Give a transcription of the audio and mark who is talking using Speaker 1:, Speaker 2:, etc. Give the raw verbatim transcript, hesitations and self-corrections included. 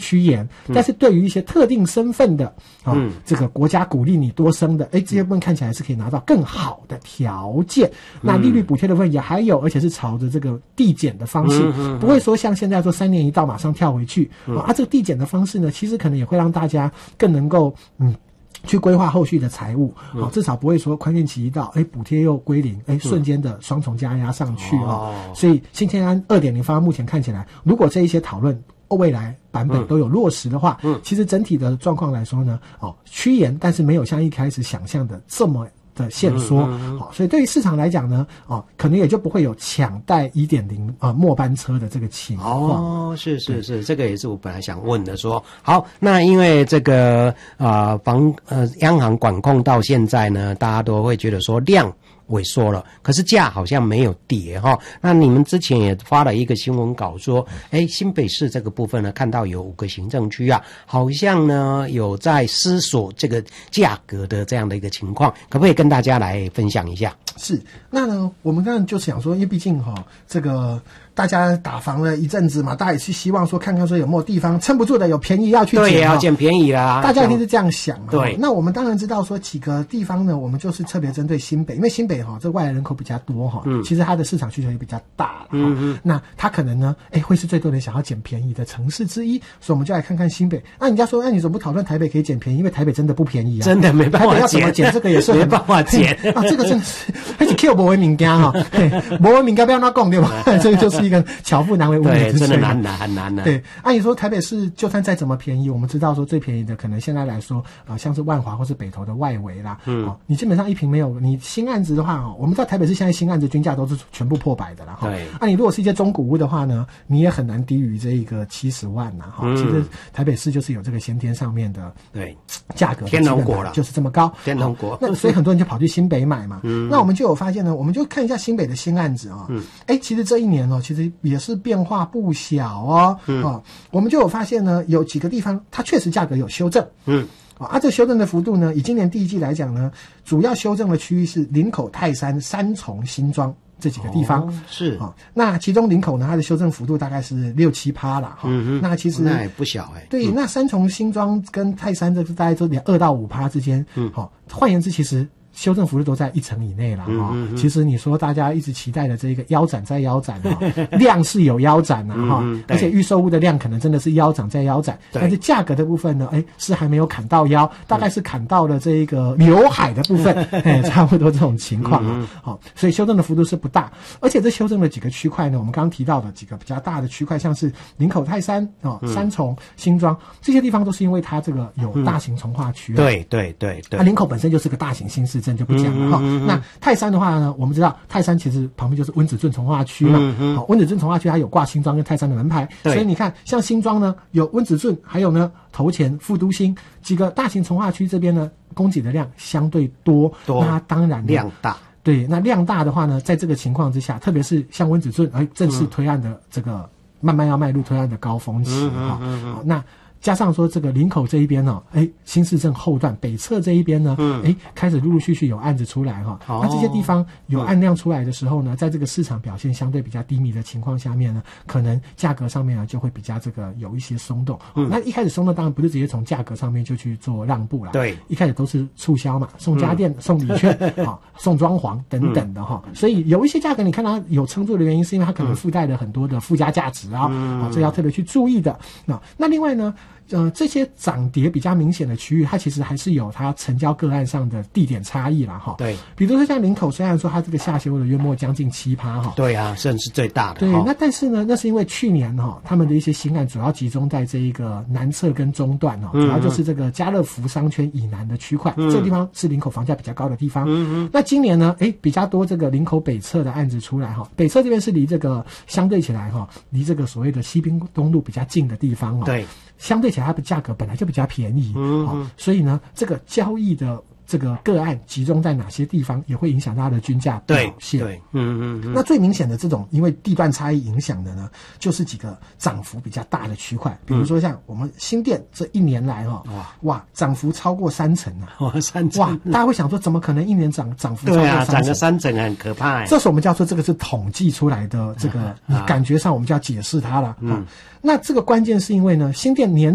Speaker 1: 趋严，嗯、但是对于一些特定身份的啊、哦嗯，这个国家鼓励你多生的，哎，这些部分看起来是可以拿到更好的条件。嗯、那利率补贴的部分也还有，而且是朝着这个递减的方式，嗯嗯嗯、不会说像现在说三年一到马上跳回去。嗯、啊，这个递减的方式呢，其实可能也会让大家更能够嗯。去规划后续的财务，好、嗯，至少不会说宽限期一到，哎，补贴又归零，哎，瞬间的双重加压上去哦。嗯、所以新天安 二点零 方案目前看起来，如果这一些讨论未来版本都有落实的话，嗯，其实整体的状况来说呢，哦，趋严，但是没有像一开始想象的这么的限缩，好、嗯嗯哦，所以对于市场来讲呢，哦，可能也就不会有抢贷 一点零 啊末班车的这个情况。
Speaker 2: 哦，是是是，这个也是我本来想问的说，好，那因为这个啊、呃、房呃央行管控到现在呢，大家都会觉得说量萎缩了，可是价好像没有跌哈。那你们之前也发了一个新闻稿说，哎，新北市这个部分呢，看到有五个行政区啊，好像呢有在思索这个价格的这样的一个情况，可不可以跟大家来分享一下？
Speaker 1: 是，那呢，我们当然就是想说，因为毕竟哈、哦，这个大家打房了一阵子嘛，大家也是希望说看看说有没有地方撑不住的，有便宜要去捡，
Speaker 2: 对，要捡便宜啦，
Speaker 1: 大家一定是这样想嘛。
Speaker 2: 对，
Speaker 1: 那我们当然知道说几个地方呢，我们就是特别针对新北，因为新北哈、哦、这外来人口比较多哈、哦，嗯，其实它的市场需求也比较大了，嗯嗯，那它可能呢，哎，会是最多人想要捡便宜的城市之一，所以我们就来看看新北。那人家说，那你怎么不讨论台北可以捡便宜？因为台北真的不便宜啊，
Speaker 2: 真的没办法捡，
Speaker 1: 台北要怎么捡这个也是
Speaker 2: 没办法捡
Speaker 1: 啊，这个真是还是 Q 博为民家哈，博为民家不要那讲对吧？这个就是一个巧妇难为无米之炊，
Speaker 2: 真的难难很难的。
Speaker 1: 对，按理说台北市就算再怎么便宜，我们知道说最便宜的可能现在来说啊、呃，像是万华或是北投的外围啦，嗯、哦，你基本上一坪没有，你新案子的话哦，我们知道台北市现在新案子均价都是全部破百的啦，哈。对。那、啊、你如果是一些中古屋的话呢，你也很难低于这一个七十万呐，哈、嗯。其实台北市就是有这个先天上面的对价格
Speaker 2: 天龙国了，
Speaker 1: 就是这么高，
Speaker 2: 天龙国。
Speaker 1: 那所以很多人就跑去新北买嘛，嗯。那我们就有发现呢，我们就看一下新北的新案子啊、哦，嗯，哎，其实这一年哦，其实也是变化不小哦，嗯，哦，我们就有发现呢，有几个地方它确实价格有修正，嗯，啊，这修正的幅度呢，以今年第一季来讲呢，主要修正的区域是林口、泰山、三重、新庄这几个地方，哦、
Speaker 2: 是啊、
Speaker 1: 哦，那其中林口呢，它的修正幅度大概是六七趴啦，哈、哦，嗯那其实
Speaker 2: 那也不小哎、欸，
Speaker 1: 对，嗯、那三重、新庄跟泰山这大概就两二到五趴之间，嗯，好、哦，换言之，其实。修正幅度都在一成以内了哈、哦嗯嗯，其实你说大家一直期待的这个腰斩再腰斩哈、哦，量是有腰斩啊哈、嗯，而且预售屋的量可能真的是腰斩再腰斩，但是价格的部分呢，哎是还没有砍到腰，大概是砍到了这一个刘海的部分，哎、嗯，差不多这种情况啊，好、嗯哦，所以修正的幅度是不大，而且这修正的几个区块呢，我们刚刚提到的几个比较大的区块，像是林口、泰山哦、三重、新庄这些地方，都是因为它这个有大型从化区、啊嗯，
Speaker 2: 对对对对，
Speaker 1: 那、啊、林口本身就是个大型新市镇。就不讲了哈、嗯嗯嗯。那泰山的话呢，我们知道泰山其实旁边就是温子圳从化区嘛，好、嗯嗯，温子圳从化区它有挂新庄跟泰山的门牌，所以你看，像新庄呢有温子圳，还有呢头前、副都心几个大型从化区这边呢，供给的量相对多，多那当然
Speaker 2: 量大。
Speaker 1: 对，那量大的话呢，在这个情况之下，特别是像温子圳，哎，正式推案的这个、嗯、慢慢要迈入推案的高峰期哈、嗯嗯嗯，好那。加上说这个林口这一边呢，哎，新市镇后段北侧这一边呢，嗯，哎，开始陆陆续续有案子出来哈、哦。那这些地方有案量出来的时候呢，在这个市场表现相对比较低迷的情况下面呢，可能价格上面呢就会比较这个有一些松动。嗯，那一开始松动当然不是直接从价格上面就去做让步啦，对，一开始都是促销嘛，送家电、嗯、送礼券啊、哦，送装潢等等的哈、嗯。所以有一些价格你看它有撑住的原因，是因为它可能附带了很多的附加价值啊，啊、嗯哦，这要特别去注意的。那那另外呢？呃，这些涨跌比较明显的区域，它其实还是有它成交个案上的地点差异啦，哈。对，比如说像林口，虽然说它这个下修了约莫将近七趴哈。对啊，甚至最大的。对，那但是呢，那是因为去年哈，他们的一些新案主要集中在这一个南侧跟中段哈、嗯，主要就是这个家乐福商圈以南的区块、嗯，这个地方是林口房价比较高的地方。嗯嗯。那今年呢，哎，比较多这个林口北侧的案子出来哈，北侧这边是离这个相对起来哈，离这个所谓的西滨东路比较近的地方哦。对。相对起来，它的价格本来就比较便宜，嗯、哦，所以呢，这个交易的这个个案集中在哪些地方，也会影响它的均价表现。对，对嗯嗯嗯。那最明显的这种因为地段差异影响的呢，就是几个涨幅比较大的区块，比如说像我们新店这一年来哈、哦，哇哇，涨幅超过三成啊！哇，三成！哇，大家会想说，怎么可能一年涨涨幅超过三成？对啊，涨个三成很可怕。这是我们叫做这个是统计出来的这个，啊、你感觉上我们就要解释它了。嗯，那这个关键是因为呢，新店年